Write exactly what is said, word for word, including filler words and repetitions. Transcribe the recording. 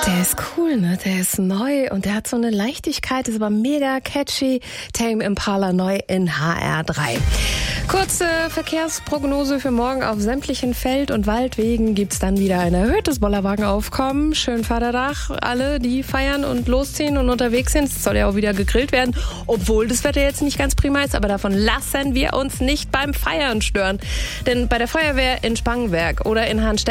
Der ist cool, ne? Der ist neu und der hat so eine Leichtigkeit, ist aber mega catchy. Tame Impala neu in H R drei. Kurze Verkehrsprognose für morgen: auf sämtlichen Feld- und Waldwegen gibt's dann wieder ein erhöhtes Bollerwagenaufkommen. Schön Vaterdach, alle, die feiern und losziehen und unterwegs sind. Es soll ja auch wieder gegrillt werden, obwohl das Wetter jetzt nicht ganz prima ist, aber davon lassen wir uns nicht beim Feiern stören. Denn bei der Feuerwehr in Spangenberg oder in Hahnstedt